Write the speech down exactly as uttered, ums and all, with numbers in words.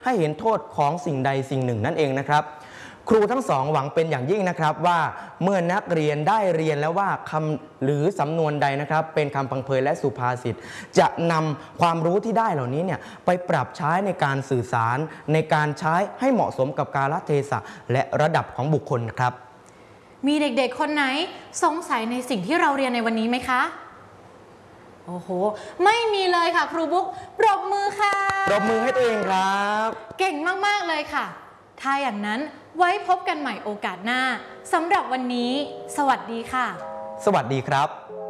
ให้เห็นโทษของสิ่งใดสิ่งหนึ่งนั่นเองนะครับครูทั้งสองหวังเป็นอย่างยิ่งนะครับว่าเมื่อนักเรียนได้เรียนแล้วว่าคำหรือสำนวนใดนะครับเป็นคำพังเพยและสุภาษิตจะนำความรู้ที่ได้เหล่านี้เนี่ยไปปรับใช้ในการสื่อสารในการใช้ให้เหมาะสมกับกาลเทศะและระดับของบุคคลครับมีเด็กๆคนไหนสงสัยในสิ่งที่เราเรียนในวันนี้ไหมคะโอ้โหไม่มีเลยค่ะครูบุ๊กปรบมือค่ะปรบมือให้ตัวเองครับเก่งมากๆเลยค่ะถ้าอย่างนั้นไว้พบกันใหม่โอกาสหน้าสำหรับวันนี้สวัสดีค่ะสวัสดีครับ